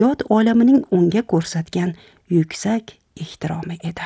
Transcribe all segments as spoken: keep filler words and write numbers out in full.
yot olamining unga ko'rsatgan yuksak ehtiromi edi.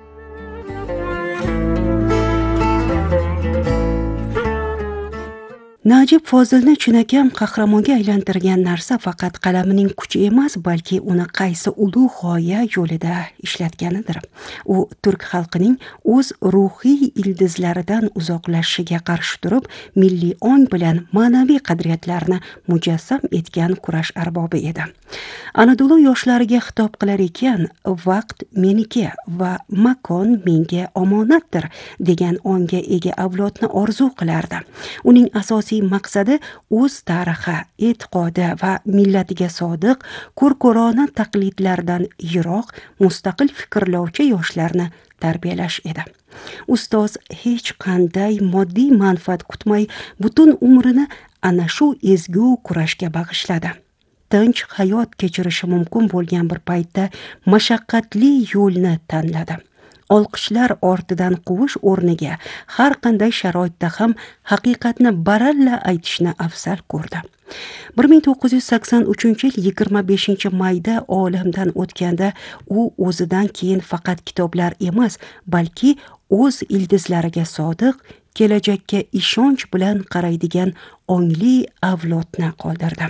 Najib Fozilni chinakam qahramonga aylantirgan narsa faqat qalamining kuchi emas, balki uni qaysi ulug' g'oya yo'lida ishlatganidir. U turk xalqining o'z ruhiy ildizlaridan uzoqlashishiga qarshi turib, milliy ong bilan ma'naviy qadriyatlarni mujassam etgan kurash arbobi edi. Anadolu yoshlariga xitob qilar ekan, vaqt meniki va makon menga omonatdir degan onga ega avlodni orzu qilardi. Uning asosiy maqsadi o'z tarixi, e'tiqodi va millatiga sodiq, ko'r-ko'rona taqlidlardan yiroq, mustaqil fikrlovchi yoshlarni tarbiyalash edi. Ustoz hech qanday moddiy manfaat kutmay butun umrini ana shu ezgu kurashga bag'ishladi. Tinch hayot kechirishi mumkin bo'lgan bir paytda mashaqqatli yo'lni tanladi. Olqishlar ortidan quvish o'rniga har qanday sharoitda ham haqiqatni baralla aytishni afzal ko'rdi. bir ming to'qqiz yuz sakson uchinchi yil yigirma beshinchi mayda olamdan o'tganda u o'zidan keyin faqat kitoblar emas, balki o'z ildizlariga sodiq, kelajakka ishonch bilan qaraydigan ongli avlodni qoldirdi.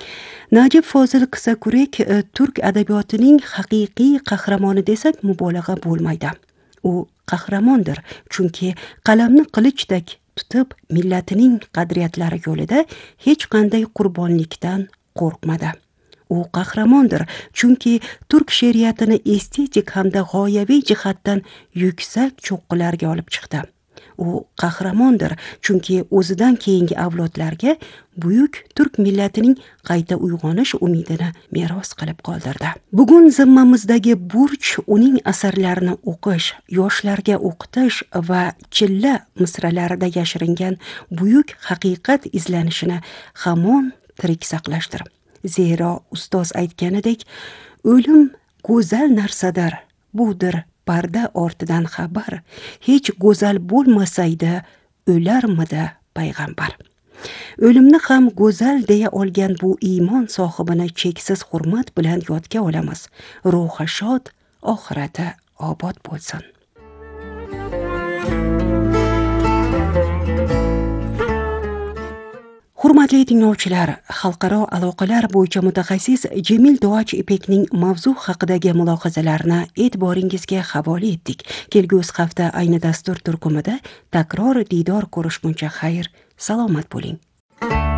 Najib Fozil Qissakurek turk adabiyotining haqiqiy qahramoni desak mubolag'a bo'lmaydi. U qahramondir, chunki qalamni qilichdak tutib, millatining qadriyatlari yo'lida hech qanday qurbonlikdan qo'rqmadi. U qahramondir, chunki turk she'riyatini estetik hamda g'oyaviy jihatdan yuksak cho'qqilarga olib chiqdi. U qahramondir, chunki o'zidan keyingi avlodlarga buyuk turk millatining qayta uyg'onish umidini meros qilib qoldirdi. Bugun zimmamizdagi burch uning asarlarini o'qish, yoshlarga o'qitish va chilla misralarida yashiringan buyuk haqiqat izlanishini hamon tirik saqlashdir. Zero ustoz aytganidek, o'lim go'zal narsadir, budir parda ortidan xabar, hech go'zal bo'lmasaydi o'larmidi payg'ambar. O'limni ham go'zal deya olgan bu iymon sohibini cheksiz hurmat bilan yodga olamiz. Ruhi shod, oxirati obod bo'lsin. Hurmatli tinglovchilar, xalqaro aloqalar bo'yicha mutaxassis Jamil Duach Ipekning mavzu haqidagi mulohazalarini e'tiboringizga havola etdik. Kelgusi hafta ayni dastur turkumida takror diydor ko'rishguncha xayr, salomat bo'ling.